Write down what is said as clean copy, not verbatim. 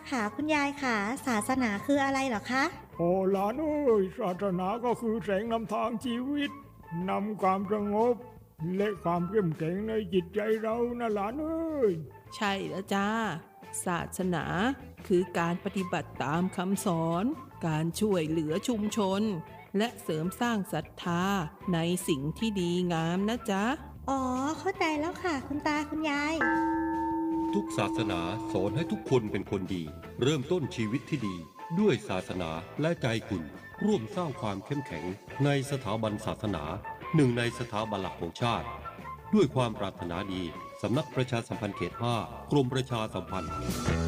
ค่ะคุณยายค่ะศาสนาคืออะไรเหรอคะโอ้หลานเอ้ยศาสนาก็คือแสงนำทางชีวิตนำความสงบและความเข้มแข็งในจิตใจเรานะหลานเอ้ยใช่แล้วจ้าศาสนาคือการปฏิบัติตามคำสอนการช่วยเหลือชุมชนและเสริมสร้างศรัทธาในสิ่งที่ดีงามนะจ๊ะอ๋อเข้าใจแล้วค่ะคุณตาคุณยายทุกศาสนาสอนให้ทุกคนเป็นคนดี เริ่มต้นชีวิตที่ดีด้วยศาสนาและใจคุณร่วมสร้างความเข้มแข็งในสถาบันศาสนาหนึ่งในสถาบันหลักของชาติด้วยความปรารถนาดีสำนักประชาสัมพันธ์เขต 5 กรมประชาสัมพันธ์